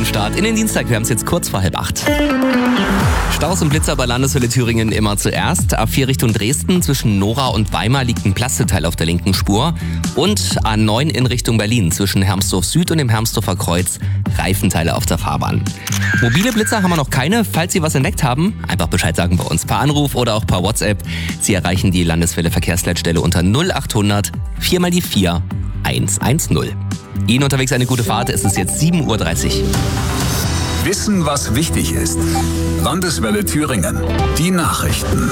Start in den Dienstag. Wir haben es jetzt kurz vor 7:30. Staus und Blitzer bei Landeswelle Thüringen immer zuerst. A4 Richtung Dresden zwischen Nora und Weimar liegt ein Plasteteil auf der linken Spur. Und A9 in Richtung Berlin zwischen Hermsdorf Süd und dem Hermsdorfer Kreuz Reifenteile auf der Fahrbahn. Mobile Blitzer haben wir noch keine. Falls Sie was entdeckt haben, einfach Bescheid sagen bei uns per Anruf oder auch per WhatsApp. Sie erreichen die Landeswelle Verkehrsleitstelle unter 0800 4x4 110. Ihnen unterwegs eine gute Fahrt. Es ist jetzt 7:30 Uhr. Wissen, was wichtig ist. Landeswelle Thüringen. Die Nachrichten.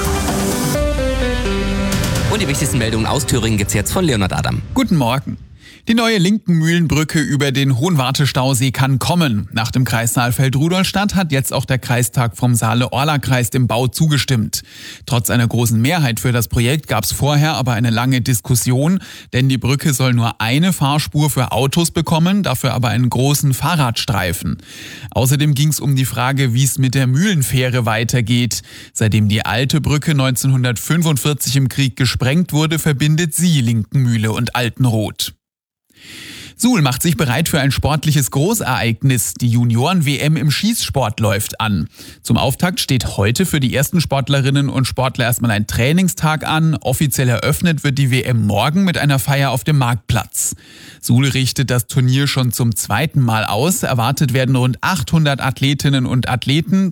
Und die wichtigsten Meldungen aus Thüringen gibt's jetzt von Leonhard Adam. Guten Morgen. Die neue Linkenmühlenbrücke über den Hohenwarte-Stausee kann kommen. Nach dem Kreis Saalfeld-Rudolstadt hat jetzt auch der Kreistag vom Saale-Orla-Kreis dem Bau zugestimmt. Trotz einer großen Mehrheit für das Projekt gab es vorher aber eine lange Diskussion, denn die Brücke soll nur eine Fahrspur für Autos bekommen, dafür aber einen großen Fahrradstreifen. Außerdem ging es um die Frage, wie es mit der Mühlenfähre weitergeht. Seitdem die alte Brücke 1945 im Krieg gesprengt wurde, verbindet sie Linkenmühle und Altenroth. Suhl macht sich bereit für ein sportliches Großereignis. Die Junioren-WM im Schießsport läuft an. Zum Auftakt steht heute für die ersten Sportlerinnen und Sportler erstmal ein Trainingstag an. Offiziell eröffnet wird die WM morgen mit einer Feier auf dem Marktplatz. Suhl richtet das Turnier schon zum 2. Mal aus. Erwartet werden rund 800 Athletinnen und Athleten.